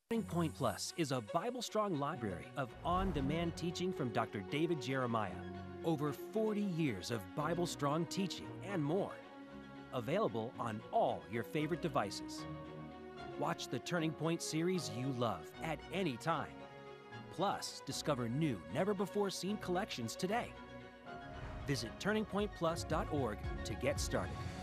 Turning Point Plus is a Bible-strong library of on-demand teaching from Dr. David Jeremiah. Over 40 years of Bible-strong teaching and more. Available on all your favorite devices. Watch the Turning Point series you love at any time. Plus, discover new, never-before-seen collections today. Visit turningpointplus.org to get started.